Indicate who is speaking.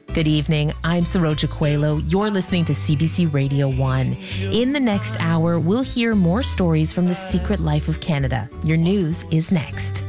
Speaker 1: Good evening. I'm Saroja Coelho. You're listening to CBC Radio 1. In the next hour, we'll hear more stories from the secret life of Canada. Your news is next.